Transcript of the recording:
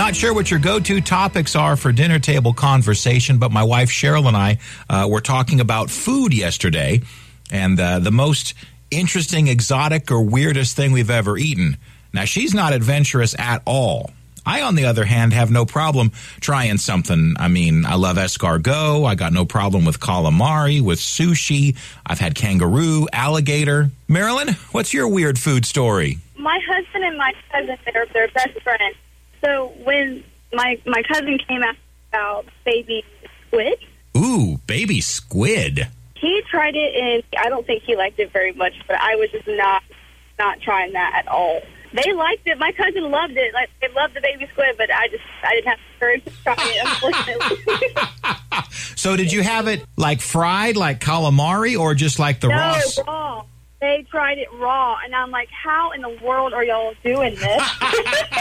Not sure what your go-to topics are for dinner table conversation, but my wife Cheryl and I were talking about food yesterday, and the most interesting, exotic, or weirdest thing we've ever eaten. Now, she's not adventurous at all. I, on the other hand, have no problem trying something. I mean, I love escargot. I got no problem with calamari, with sushi. I've had kangaroo, alligator. Marilyn, what's your weird food story? My husband and my cousin, they're best friends. So when my cousin came out about baby squid. Ooh, baby squid. He tried it, and I don't think he liked it very much, but I was just not trying that at all. They liked it. My cousin loved it. Like, they loved the baby squid, but I didn't have the courage to try it, unfortunately. So did you have it, like, fried, like calamari, or just like the raw? No, raw. They tried it raw, and I'm like, how in the world are y'all doing this?